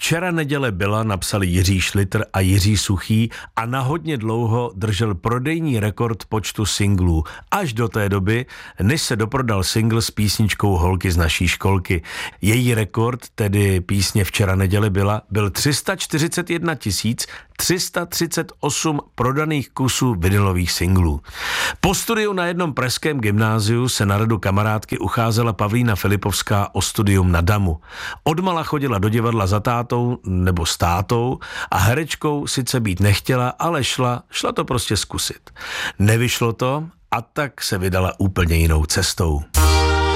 Včera neděle byla, napsali Jiří Šlitr a Jiří Suchý a na hodně dlouho držel prodejní rekord počtu singlů. Až do té doby, než se doprodal single s písničkou Holky z naší školky. Její rekord, tedy písně Včera neděle byla, byl 341 338 prodaných kusů vinylových singlů. Po studiu na jednom pražském gymnáziu se na radu kamarádky ucházela Pavlína Filipovská o studium na Damu. Odmala chodila do divadla za tátou nebo s tátou a herečkou sice být nechtěla, ale šla to prostě zkusit. Nevyšlo to a tak se vydala úplně jinou cestou.